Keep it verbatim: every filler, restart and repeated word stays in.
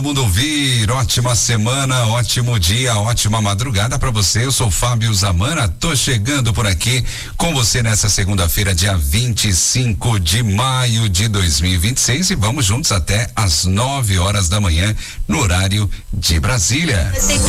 Mundo ouvir, ótima semana, ótimo dia, ótima madrugada para você. Eu sou Fábio Zamana, tô chegando por aqui com você nessa segunda-feira, dia vinte e cinco de maio de dois mil e vinte e seis, e vamos juntos até às nove horas da manhã no horário de Brasília.